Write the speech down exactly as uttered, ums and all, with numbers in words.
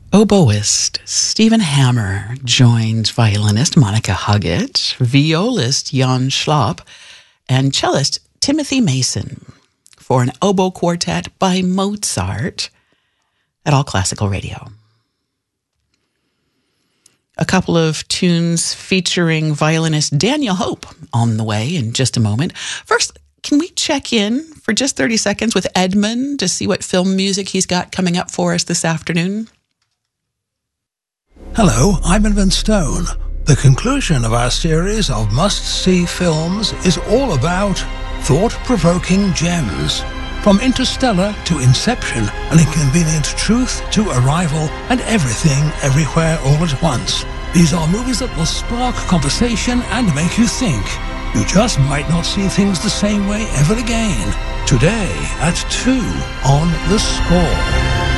Oboist Stephen Hammer joined violinist Monica Huggett, violist Jan Schlapp, and cellist Timothy Mason for an oboe quartet by Mozart at All Classical Radio. A couple of tunes featuring violinist Daniel Hope on the way in just a moment. First, can we check in for just thirty seconds with Edmund to see what film music he's got coming up for us this afternoon? Hello, I'm Edmund Stone. The conclusion of our series of must-see films is all about thought-provoking gems. From Interstellar to Inception, An Inconvenient Truth to Arrival, and Everything, Everywhere, All at Once. These are movies that will spark conversation and make you think. You just might not see things the same way ever again. Today at two on The Score.